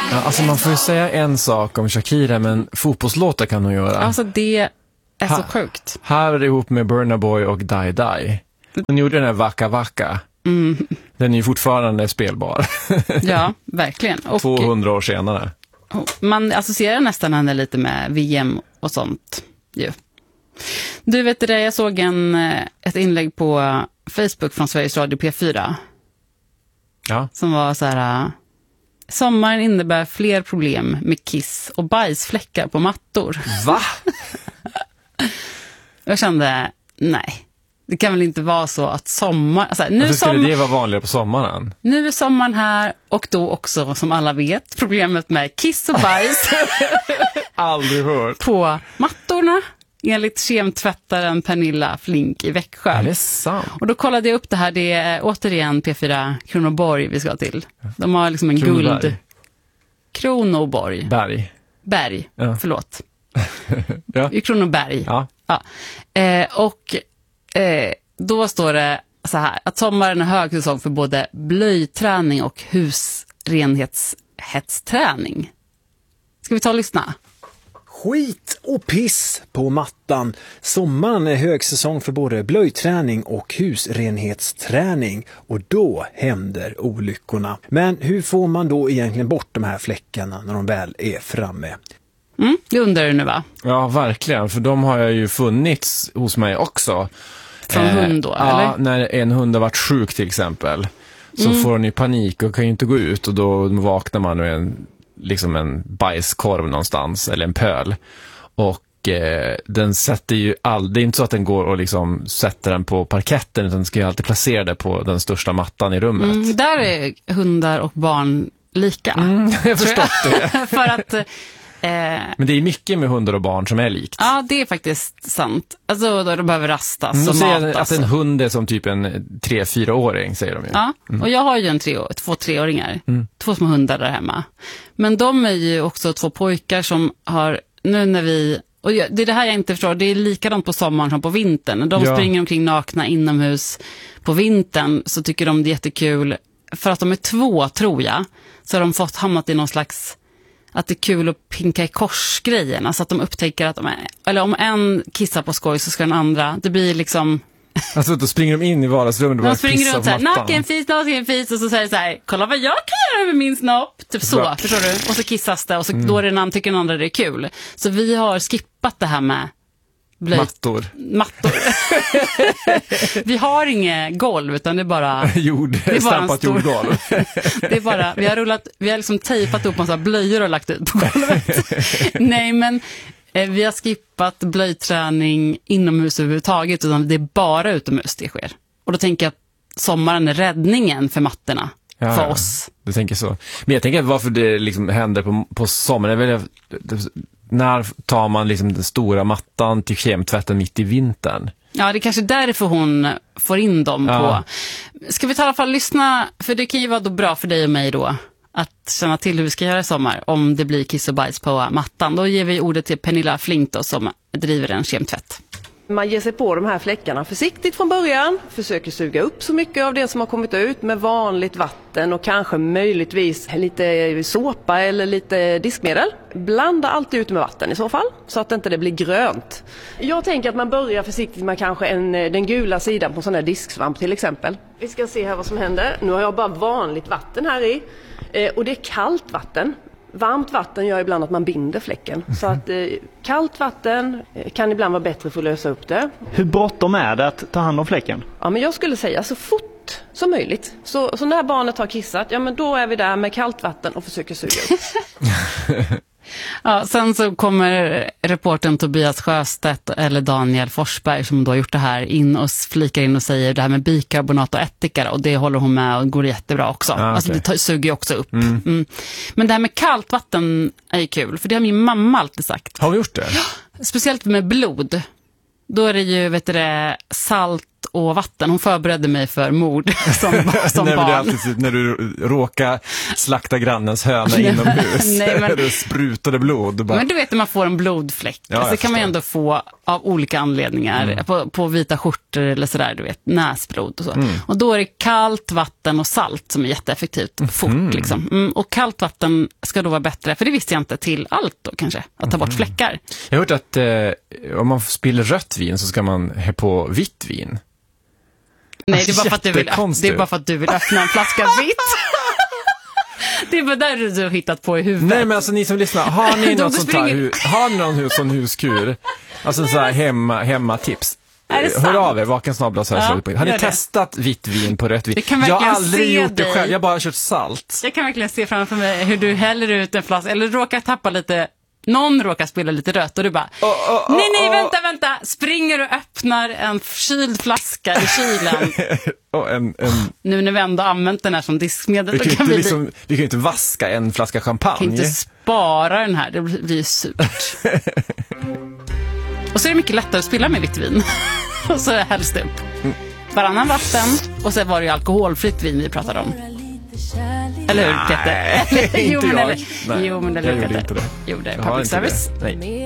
Ja, alltså man får ju säga en sak om Shakira, men fotbollslåtar kan hon göra. Alltså det är så sjukt. Här ihop med Burna Boy och Die Die. Hon gjorde den här Waka Waka. Den är ju fortfarande spelbar. Ja, verkligen. Och 200 år senare. man associerar nästan henne lite med VM och sånt. Ju. Du vet det, jag såg ett inlägg på Facebook från Sveriges Radio P4. Ja. Som var så här: sommaren innebär fler problem med kiss och bajsfläckar på mattor. Va? Jag kände, nej. Det kan väl inte vara så att sommar... Alltså, Varför skulle det vara vanligare på sommaren? Nu är sommaren här och då också, som alla vet, problemet med kiss och bajs. Aldrig hört. På mattorna, enligt kemtvättaren Pernilla Flink i Växjö. Är det sant? Och då kollade jag upp det här, det är återigen P4 Kronoborg vi ska till. De har liksom en Kronoberg. guld... Kronoborg. Berg. Ja. Förlåt. Ja. I Kronoberg. Ja. Ja. Då står det så här, att sommaren är högsäsong för både blöjträning och husrenhetsträning. Ska vi ta och lyssna? Skit och piss på mattan. Sommaren är högsäsong för både blöjträning och husrenhetsträning och då händer olyckorna. Men hur får man då egentligen bort de här fläckarna när de väl är framme? Det undrar du nu, va? Ja, verkligen. För de har ju funnits hos mig också. Som hund då, eller? Ja, när en hund har varit sjuk till exempel. Så får den ju panik och kan ju inte gå ut. Och då vaknar man med en bajskorv någonstans. Eller en pöl. Och den sätter ju det är inte så att den går och liksom sätter den på parketten. Utan den ska ju alltid placera det på den största mattan i rummet. Där är hundar och barn lika. Jag förstått det. För att... Men det är mycket med hundar och barn som är likt. Ja, det är faktiskt sant. Alltså då de behöver rastas och säger matas. att en hund är som typ en 3-4-åring, säger de ju. Ja, och jag har ju 2 3-åringar. 2 små hundar där hemma. Men de är ju också 2 pojkar som har, nu när vi... Och det är det här jag inte förstår, det är likadant på sommaren som på vintern. När de springer omkring nakna inomhus på vintern så tycker de det är jättekul. För att de är 2, tror jag, så har de hamnat i någon slags... att det är kul att pinka i korsgrejen. Alltså att de upptäcker att eller om en kissar på skoj så ska den andra, det blir liksom... Alltså då springer de in i vardagsrummet och börjar springer pissa runt på såhär, mattan. nakenfis, och så säger det såhär, kolla vad jag kan göra med min snopp. Typ så, Bra. förstår du? Och så kissas det och så då är det tycker den andra det är kul. Så vi har skippat det här med Mattor. Vi har inget golv utan det är bara Stampat jordgolv. det är bara, vi har liksom tejpat upp massa blöjor och lagt ut på golvet. Nej, men vi har skippat blöjträning inomhus överhuvudtaget, utan det är bara utomhus det sker. Och då tänker jag att sommaren är räddningen för mattorna för oss. Du tänker så. Men jag tänker att varför det liksom händer på sommaren, när tar man liksom den stora mattan till kemtvätten mitt i vintern? Ja, det är kanske därför hon får in dem på. Ska vi ta i alla fall lyssna, för det kan ju vara då bra för dig och mig då att känna till hur vi ska göra i sommar om det blir kiss och bajs på mattan. Då ger vi ordet till Pernilla Flink då, som driver en kemtvätt. Man ger sig på de här fläckarna försiktigt från början, försöker suga upp så mycket av det som har kommit ut med vanligt vatten och kanske möjligtvis lite såpa eller lite diskmedel. Blanda allt ut med vatten i så fall, så att inte det blir grönt. Jag tänker att man börjar försiktigt med kanske den gula sidan på sån här disksvamp till exempel. Vi ska se här vad som händer. Nu har jag bara vanligt vatten här i och det är kallt vatten. Varmt vatten gör ibland att man binder fläcken. Så att kallt vatten kan ibland vara bättre för att lösa upp det. Hur bråttom är det att ta hand om fläcken? Ja, men jag skulle säga så fort som möjligt. Så när barnet har kissat, ja men då är vi där med kallt vatten och försöker suga upp. Ja, sen så kommer reportern Tobias Sjöstedt eller Daniel Forsberg som då har gjort det här in och flikar in och säger det här med bikarbonat och ättika, och det håller hon med och går jättebra också. Alltså det suger ju också upp. Men det här med kallt vatten är ju kul, för det har min mamma alltid sagt. Har vi gjort det? Ja, speciellt med blod. Då är det ju, salt och vatten. Hon förberedde mig för mord som Nej, barn. det är alltid när du råkar slakta grannens höna inomhus. Nej, men det sprutade blod. Bara... Men du vet när man får en blodfläck. Ja, det kan man ju ändå få av olika anledningar. På vita skjortor eller sådär, du vet, näsblod och så. Och då är det kallt vatten och salt som är jätteeffektivt fort liksom. Och kallt vatten ska då vara bättre, för det visste jag inte, till allt då kanske, att ta bort fläckar. Jag har hört att om man spiller rött vin så ska man ha på vitt vin. Nej, det är bara för att du vill öppna en flaska vitt. Det är bara där du har hittat på i huvudet. Nej, men alltså ni som lyssnar, har ni något sånt här, har ni någon sån huskur? Alltså så här hemmatips. Hör av er, vakensnabla.se. Har ni testat vitt vin på rött vin? Jag har aldrig gjort det själv, jag har bara kört salt. Jag kan verkligen se framför mig hur du häller ut en flaska, eller råkar tappa lite. Någon råkar spilla lite rött och du bara, nej, vänta, springer och öppnar en kyld flaska i kylen. Nu när vi ändå använt den här som diskmedel, vi kan ju inte vaska en flaska champagne. Vi kan inte spara den här, det blir surt. Och så är det mycket lättare att spilla med vitt vin. Och så hälls det upp. Varannan vatten, och så var det ju alkoholfritt vin vi pratade om. Eller hur, Peter? Jo, men eller jag gjorde inte det. Jo, det är public service. Nej.